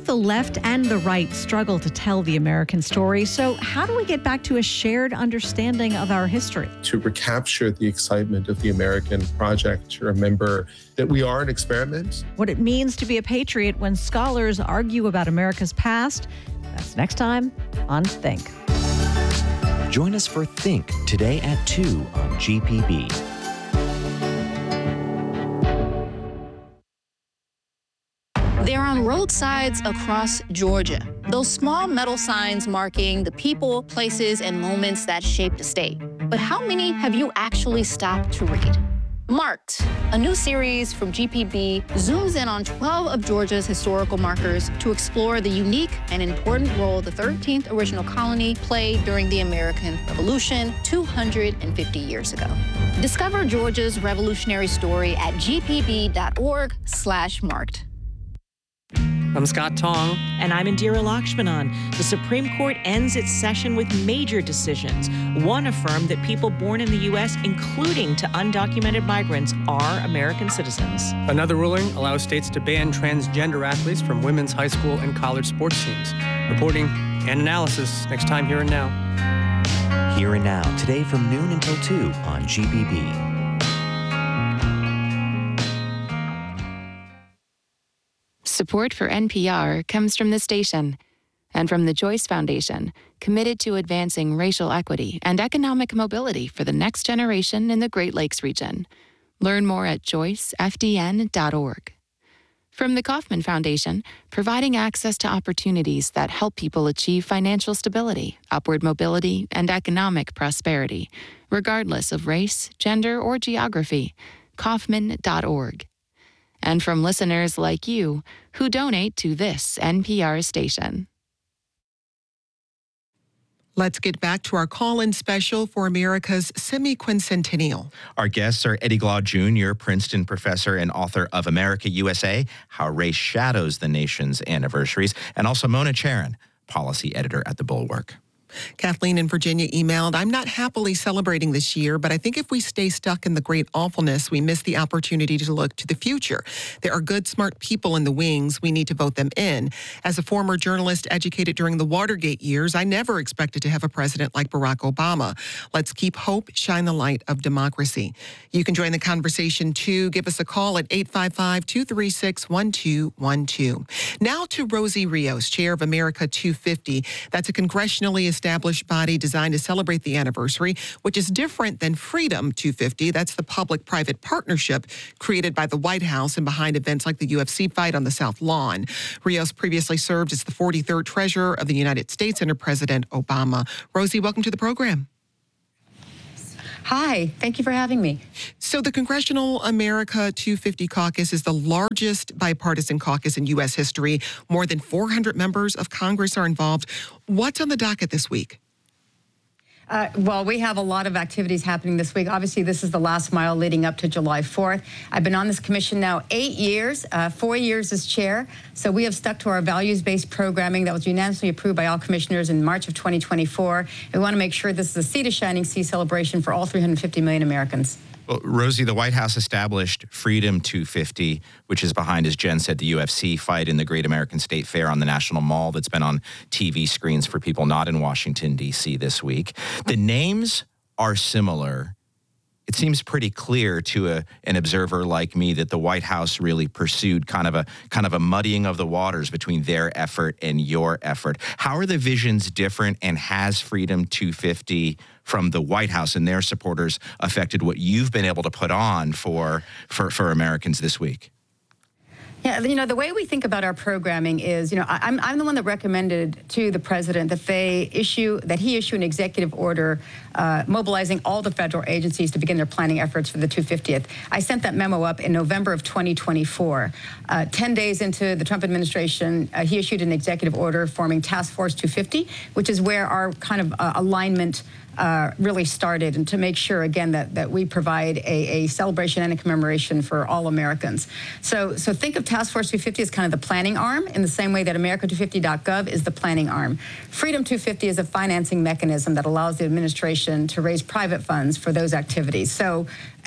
the left and the right struggle to tell the American story. So how do we get back to a shared understanding of our history? To recapture the excitement of the American project, to remember that we are an experiment. What it means to be a patriot when scholars argue about America's past. That's next time on Think. Join us for Think today at 2 on GPB. They're on roadsides across Georgia. Those small metal signs marking the people, places, and moments that shaped a state. But how many have you actually stopped to read? Marked, a new series from GPB, zooms in on 12 of Georgia's historical markers to explore the unique and important role the 13th original colony played during the American Revolution 250 years ago. Discover Georgia's revolutionary story at gpb.org/marked. I'm Scott Tong. And I'm Indira Lakshmanan. The Supreme Court ends its session with major decisions. One affirmed that people born in the U.S., including to undocumented migrants, are American citizens. Another ruling allows states to ban transgender athletes from women's high school and college sports teams. Reporting and analysis next time Here and Now. Here and Now, today from noon until 2 on GPB. Support for NPR comes from the station and from the Joyce Foundation, committed to advancing racial equity and economic mobility for the next generation in the Great Lakes region. Learn more at joycefdn.org. From the Kauffman Foundation, providing access to opportunities that help people achieve financial stability, upward mobility, and economic prosperity, regardless of race, gender, or geography. Kauffman.org. And from listeners like you who donate to this NPR station. Let's get back to our call-in special for America's semi-quincentennial. Our guests are Eddie Glaude Jr., Princeton professor and author of America, USA, How Race Shadows the Nation's Anniversaries, and also Mona Charen, policy editor at The Bulwark. Kathleen in Virginia emailed, I'm not happily celebrating this year, but I think if we stay stuck in the great awfulness, we miss the opportunity to look to the future. There are good, smart people in the wings. We need to vote them in. As a former journalist educated during the Watergate years, I never expected to have a president like Barack Obama. Let's keep hope, shine the light of democracy. You can join the conversation too. Give us a call at 855-236-1212. Now to Rosie Rios, chair of America 250. That's a congressionally established body designed to celebrate the anniversary, which is different than Freedom 250. That's the public-private partnership created by the White House and behind events like the UFC fight on the South Lawn. Rios previously served as the 43rd Treasurer of the United States under President Obama. Rosie, welcome to the program. Hi, thank you for having me. So the Congressional America 250 Caucus is the largest bipartisan caucus in U.S. history. More than 400 members of Congress are involved. What's on the docket this week? Well, we have a lot of activities happening this week. Obviously, this is the last mile leading up to July 4th. I've been on this commission now 8 years, 4 years as chair. So we have stuck to our values-based programming that was unanimously approved by all commissioners in March of 2024. We want to make sure this is a Sea to Shining Sea celebration for all 350 million Americans. Well, Rosie, the White House established Freedom 250, which is behind, as Jen said, the UFC fight in the Great American State Fair on the National Mall that's been on TV screens for people not in Washington, D.C. this week. The names are similar. It seems pretty clear to an observer like me that the White House really pursued kind of a muddying of the waters between their effort and your effort. How are the visions different, and has Freedom 250 from the White House and their supporters affected what you've been able to put on for Americans this week? Yeah, the way we think about our programming is, I'm the one that recommended to the president that he issue an executive order mobilizing all the federal agencies to begin their planning efforts for the 250th. I sent that memo up in November of 2024. 10 days into the Trump administration, he issued an executive order forming Task Force 250, which is where our kind of alignment really started, and to make sure, again, that we provide a celebration and a commemoration for all Americans. So think of Task Force 250 as kind of the planning arm, in the same way that America250.gov is the planning arm. Freedom 250 is a financing mechanism that allows the administration to raise private funds for those activities. So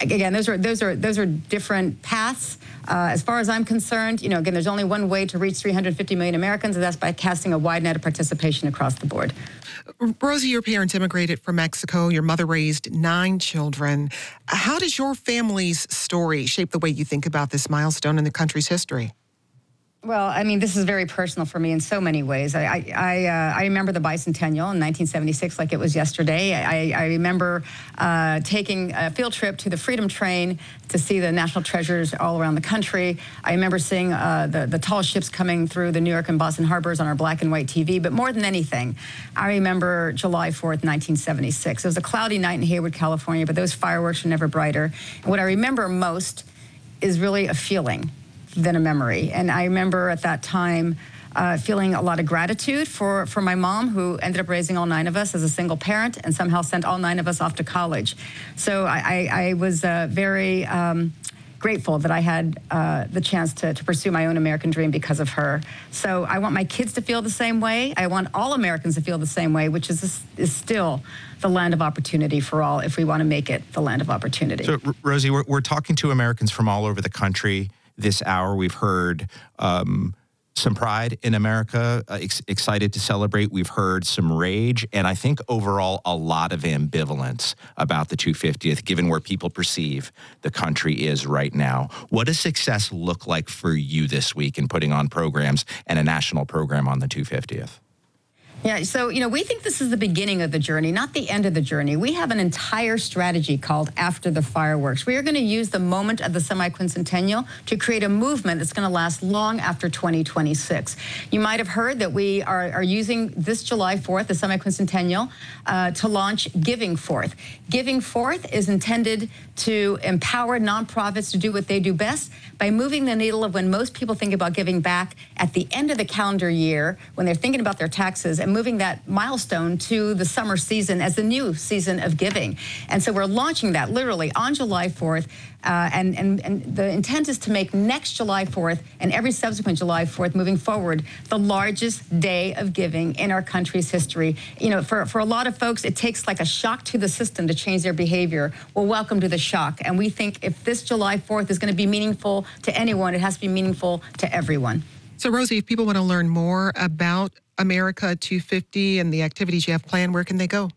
again, those are different paths. As far as I'm concerned, again, there's only one way to reach 350 million Americans, and that's by casting a wide net of participation across the board. Rosie, your parents immigrated from Mexico. Your mother raised 9 children. How does your family's story shape the way you think about this milestone in the country's history? Well, I mean, this is very personal for me in so many ways. I remember the bicentennial in 1976 like it was yesterday. I remember taking a field trip to the Freedom Train to see the national treasures all around the country. I remember seeing the tall ships coming through the New York and Boston harbors on our black and white TV. But more than anything, I remember July 4th, 1976. It was a cloudy night in Hayward, California, but those fireworks were never brighter. And what I remember most is really a feeling than a memory. And I remember at that time feeling a lot of gratitude for my mom, who ended up raising all 9 of us as a single parent and somehow sent all 9 of us off to college. So I was very grateful that I had the chance to pursue my own American dream because of her. So I want my kids to feel the same way. I want all Americans to feel the same way, which is still the land of opportunity for all if we want to make it the land of opportunity. So, Rosie, we're talking to Americans from all over the country. This hour, we've heard some pride in America, excited to celebrate. We've heard some rage, and I think overall a lot of ambivalence about the 250th, given where people perceive the country is right now. What does success look like for you this week in putting on programs and a national program on the 250th? Yeah, so, we think this is the beginning of the journey, not the end of the journey. We have an entire strategy called After the Fireworks. We are going to use the moment of the semi-quincentennial to create a movement that's going to last long after 2026. You might have heard that we are using this July 4th, the semi-quincentennial, to launch Giving Forth. Giving Forth is intended to empower nonprofits to do what they do best by moving the needle of when most people think about giving back at the end of the calendar year, when they're thinking about their taxes, and moving that milestone to the summer season as the new season of giving. And so we're launching that literally on July 4th. And the intent is to make next July 4th and every subsequent July 4th moving forward the largest day of giving in our country's history. For a lot of folks, it takes like a shock to the system to change their behavior. Well, welcome to the shock. And we think if this July 4th is going to be meaningful to anyone, it has to be meaningful to everyone. So, Rosie, if people want to learn more about America 250 and the activities you have planned, where can they go?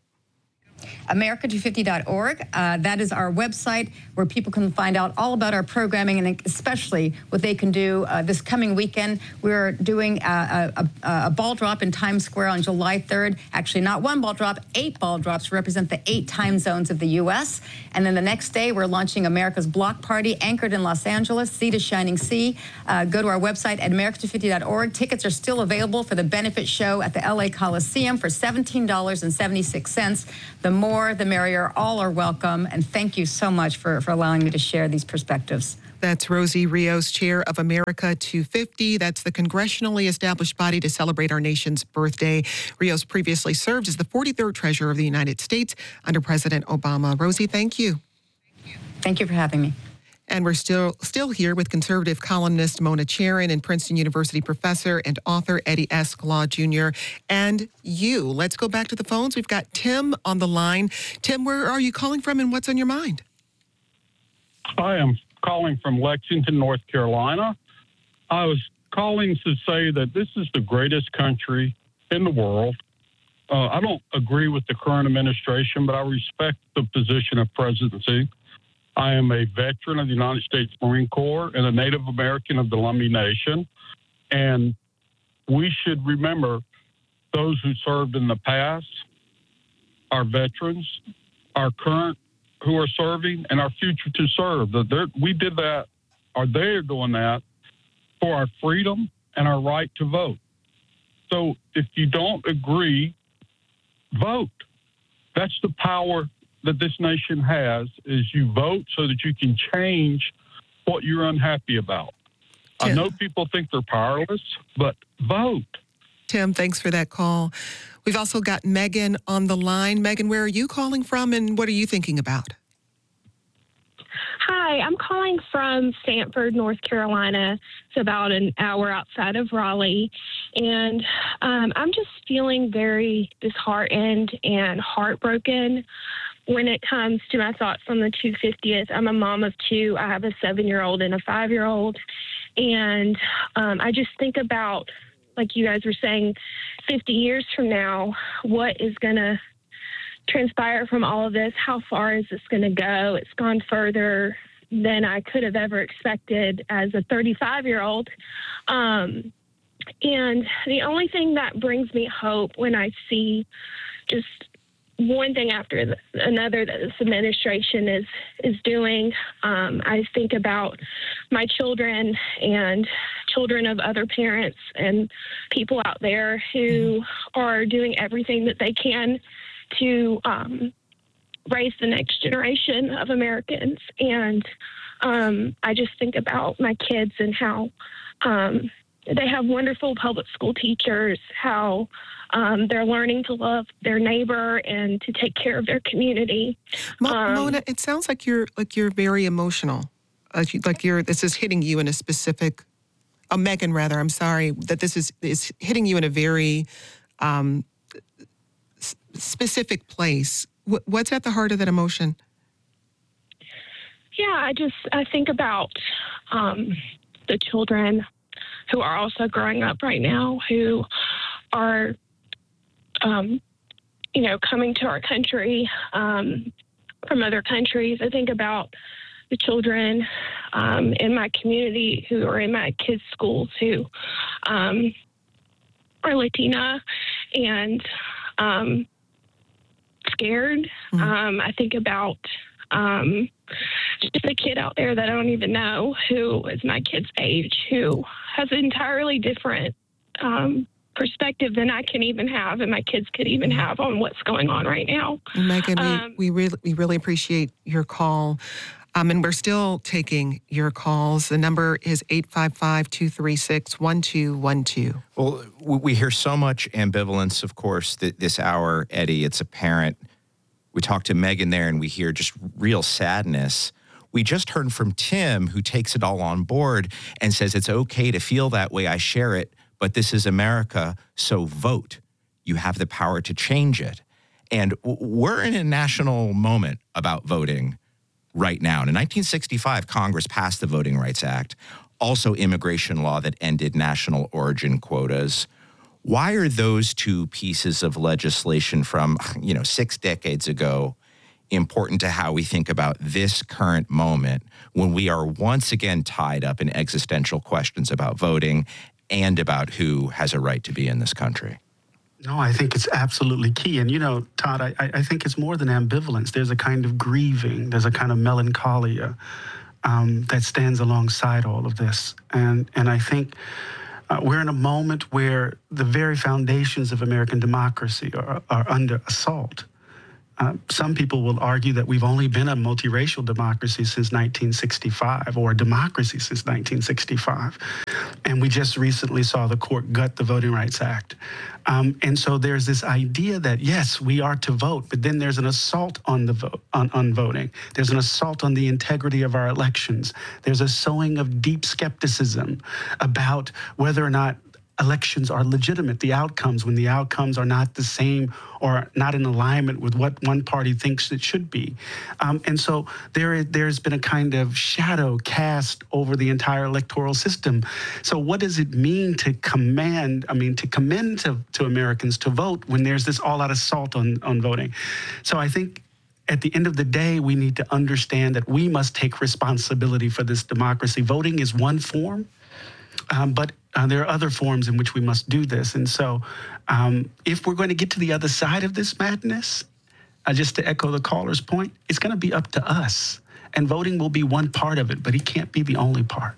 America250.org. That is our website where people can find out all about our programming and especially what they can do this coming weekend. We're doing a ball drop in Times Square on July 3rd. Actually, not 1 ball drop, 8 ball drops to represent the 8 time zones of the U.S. And then the next day, we're launching America's Block Party, anchored in Los Angeles, Sea to Shining Sea. Go to our website at America250.org. Tickets are still available for the benefit show at the L.A. Coliseum for $17.76. The more, the merrier. All are welcome. And thank you so much for allowing me to share these perspectives. That's Rosie Rios, chair of America 250. That's the congressionally established body to celebrate our nation's birthday. Rios previously served as the 43rd Treasurer of the United States under President Obama. Rosie, thank you. Thank you for having me. And we're still here with conservative columnist Mona Charen and Princeton University professor and author Eddie Escalante Jr. and you. Let's go back to the phones. We've got Tim on the line. Tim, where are you calling from and what's on your mind? I am calling from Lexington, North Carolina. I was calling to say that this is the greatest country in the world. I don't agree with the current administration, but I respect the position of presidency. I am a veteran of the United States Marine Corps and a Native American of the Lumbee Nation. And we should remember those who served in the past, our veterans, our current who are serving, and our future to serve. We did that, or they're doing that, for our freedom and our right to vote. So if you don't agree, vote. That's the power that this nation has, is you vote so that you can change what you're unhappy about. Tim. I know people think they're powerless, but vote. Tim, thanks for that call. We've also got Megan on the line. Megan, where are you calling from and what are you thinking about? Hi, I'm calling from Sanford, North Carolina. It's about an hour outside of Raleigh. And I'm just feeling very disheartened and heartbroken when it comes to my thoughts on the 250th, I'm a mom of two. I have a 7-year-old and a 5-year-old. And I just think about, like you guys were saying, 50 years from now, what is going to transpire from all of this? How far is this going to go? It's gone further than I could have ever expected as a 35-year-old. And the only thing that brings me hope when I see just one thing after another that this administration is doing, I think about my children and children of other parents and people out there who are doing everything that they can to raise the next generation of Americans. And I just think about my kids and how they have wonderful public school teachers, how they're learning to love their neighbor and to take care of their community. Mona, it sounds like you're very emotional. This is hitting you in a specific. Megan, rather. I'm sorry that this is hitting you in a very specific place. What's at the heart of that emotion? Yeah, I think about the children who are also growing up right now, who are, coming to our country from other countries. I think about the children in my community who are in my kids' schools who are Latina and scared. I think about just a kid out there that I don't even know who is my kid's age, who has an entirely different perspective than I can even have and my kids could even have on what's going on right now. Megan, we really appreciate your call. And we're still taking your calls. The number is 855-236-1212. Well, we hear so much ambivalence, of course, this hour, Eddie. It's apparent. We talked to Megan there, and we hear just real sadness. We just heard from Tim, who takes it all on board and says it's okay to feel that way. I share it, but this is America, so vote. You have the power to change it. And we're in a national moment about voting right now. In 1965, Congress passed the Voting Rights Act, also immigration law that ended national origin quotas. Why are those two pieces of legislation from, 6 decades ago important to how we think about this current moment when we are once again tied up in existential questions about voting and about who has a right to be in this country? No, I think it's absolutely key. And, Todd, I think it's more than ambivalence. There's a kind of grieving. There's a kind of melancholia that stands alongside all of this. And I think we're in a moment where the very foundations of American democracy are under assault. Some people will argue that we've only been a multiracial democracy since 1965, or a democracy since 1965. And we just recently saw the court gut the Voting Rights Act. And so there's this idea that, yes, we are to vote, but then there's an assault on the vote, on voting. There's an assault on the integrity of our elections. There's a sowing of deep skepticism about whether or not elections are legitimate, the outcomes, when the outcomes are not the same or not in alignment with what one party thinks it should be. And so there's been a kind of shadow cast over the entire electoral system. So what does it mean to commend to Americans to vote when there's this all-out assault on voting? So I think at the end of the day, we need to understand that we must take responsibility for this democracy. Voting is one form, but there are other forms in which we must do this. And so if we're going to get to the other side of this madness, just to echo the caller's point, it's going to be up to us. And voting will be one part of it, but it can't be the only part.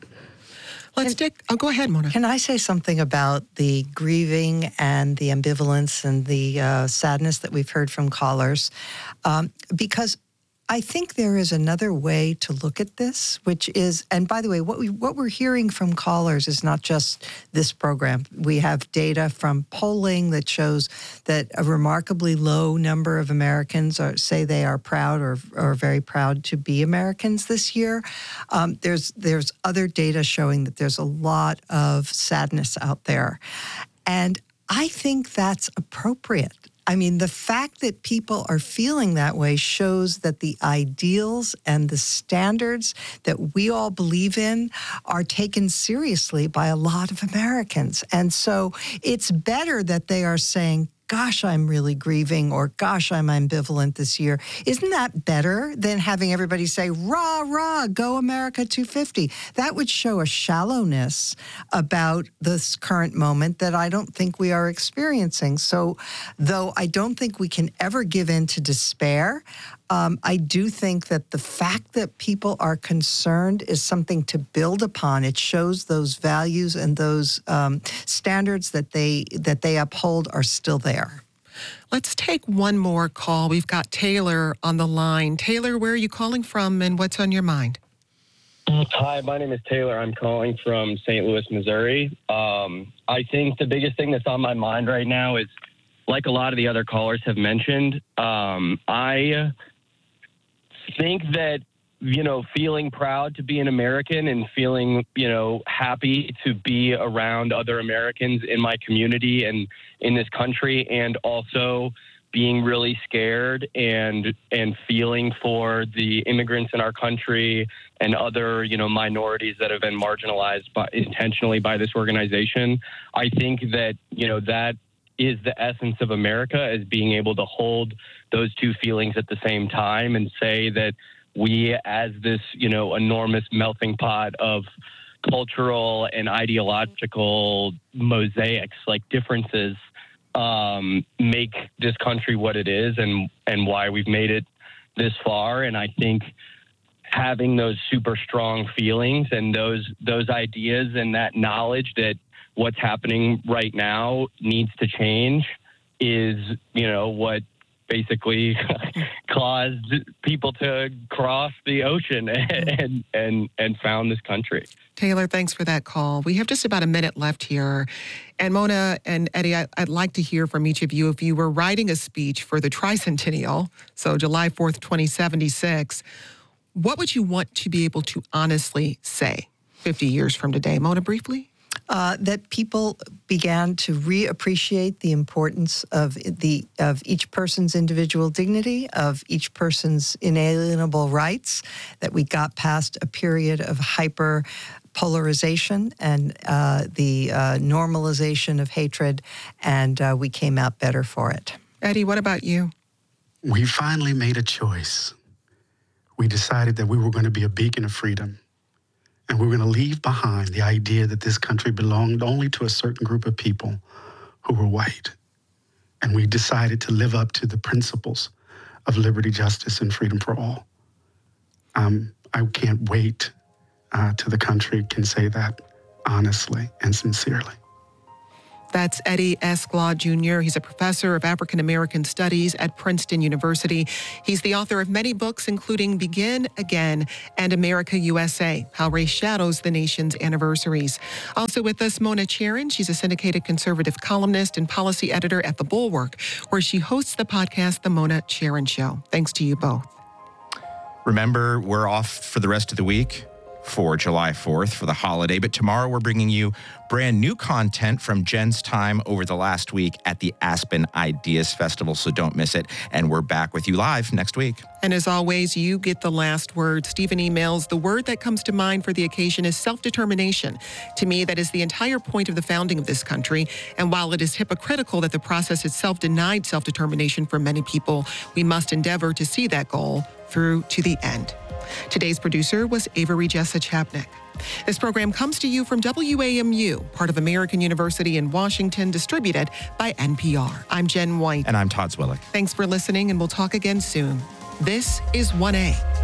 Go ahead, Mona. Can I say something about the grieving and the ambivalence and the sadness that we've heard from callers? Because I think there is another way to look at this, which is, and by the way, what we're hearing from callers is not just this program. We have data from polling that shows that a remarkably low number of Americans say they are proud or very proud to be Americans this year. There's other data showing that there's a lot of sadness out there. And I think that's appropriate. I mean, the fact that people are feeling that way shows that the ideals and the standards that we all believe in are taken seriously by a lot of Americans. And so it's better that they are saying, gosh, I'm really grieving, or gosh, I'm ambivalent this year. Isn't that better than having everybody say, rah, rah, go America 250? That would show a shallowness about this current moment that I don't think we are experiencing. So, though I don't think we can ever give in to despair, I do think that the fact that people are concerned is something to build upon. It shows those values and those standards that they uphold are still there. Let's take one more call. We've got Taylor on the line. Taylor, where are you calling from and what's on your mind? Hi, my name is Taylor. I'm calling from St. Louis, Missouri. I think the biggest thing that's on my mind right now is, like a lot of the other callers have mentioned, I think that, feeling proud to be an American and feeling, happy to be around other Americans in my community and in this country, and also being really scared and feeling for the immigrants in our country and other, minorities that have been marginalized intentionally by this organization. I think that, that is the essence of America, is being able to hold those two feelings at the same time and say that we, as this, enormous melting pot of cultural and ideological mosaics, like differences, make this country what it is and why we've made it this far. And I think having those super strong feelings and those ideas and that knowledge that what's happening right now needs to change is, what basically caused people to cross the ocean and found this country. Taylor, thanks for that call. We have just about a minute left here. And Mona and Eddie, I'd like to hear from each of you. If you were writing a speech for the tricentennial, so July 4th, 2076, what would you want to be able to honestly say 50 years from today? Mona, briefly? That people began to reappreciate the importance of each person's individual dignity, of each person's inalienable rights, that we got past a period of hyper polarization and the normalization of hatred, and we came out better for it. Eddie, what about you? We finally made a choice. We decided that we were going to be a beacon of freedom. And we're going to leave behind the idea that this country belonged only to a certain group of people who were white. And we decided to live up to the principles of liberty, justice, and freedom for all. I can't wait till the country can say that honestly and sincerely. That's Eddie Esclaw Jr. He's a professor of African American Studies at Princeton University. He's the author of many books, including Begin Again and America USA, How Race Shadows the Nation's Anniversaries. Also with us, Mona Charen. She's a syndicated conservative columnist and policy editor at The Bulwark, where she hosts the podcast, The Mona Charen Show. Thanks to you both. Remember, we're off for the rest of the week for July 4th for the holiday, but tomorrow we're bringing you brand new content from Jen's time over the last week at the Aspen Ideas Festival, so don't miss it. And we're back with you live next week. And as always, you get the last word. Stephen emails, the word that comes to mind for the occasion is self-determination. To me, that is the entire point of the founding of this country. And while it is hypocritical that the process itself denied self-determination for many people, we must endeavor to see that goal through to the end. Today's producer was Avery Jessa Chapnick. This program comes to you from WAMU, part of American University in Washington, distributed by NPR. I'm Jen White. And I'm Todd Zwillick. Thanks for listening, and we'll talk again soon. This is 1A.